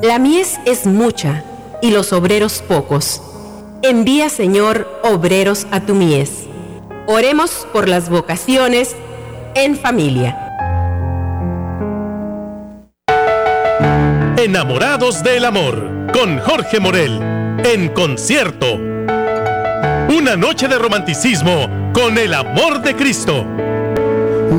La mies es mucha y los obreros pocos. Envía, Señor, obreros a tu mies. Oremos por las vocaciones en familia. Enamorados del amor, con Jorge Morel, en concierto. Una noche de romanticismo con el amor de Cristo.